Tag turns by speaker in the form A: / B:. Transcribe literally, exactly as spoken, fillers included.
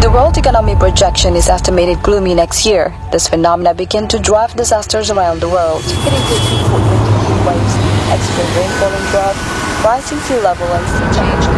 A: the World Economic Projection is estimated gloomy next year, this phenomena begin to drive disasters around the world. It includes frequent heat waves, extreme rainfall and drought, rising sea level and sea change,